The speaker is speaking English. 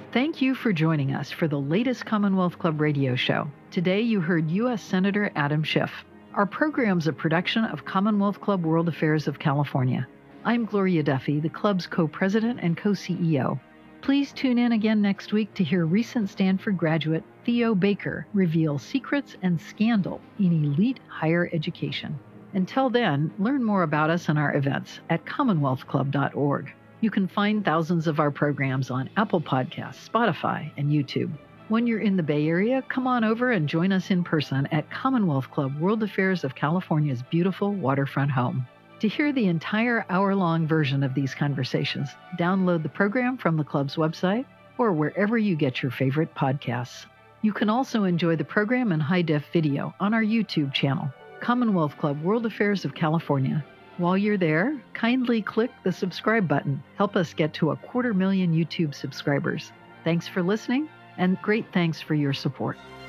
Thank you for joining us for the latest Commonwealth Club radio show. Today you heard U.S. Senator Adam Schiff. Our program's a production of Commonwealth Club World Affairs of California. I'm Gloria Duffy, the club's co-president and co-CEO. Please tune in again next week to hear recent Stanford graduate Theo Baker reveal secrets and scandal in elite higher education. Until then, learn more about us and our events at commonwealthclub.org. You can find thousands of our programs on Apple Podcasts, Spotify, and YouTube. When you're in the Bay Area, come on over and join us in person at Commonwealth Club World Affairs of California's beautiful waterfront home. To hear the entire hour-long version of these conversations, download the program from the club's website or wherever you get your favorite podcasts. You can also enjoy the program in high-def video on our YouTube channel, Commonwealth Club World Affairs of California. While you're there, kindly click the subscribe button. Help us get to 250,000 YouTube subscribers. Thanks for listening, and great thanks for your support.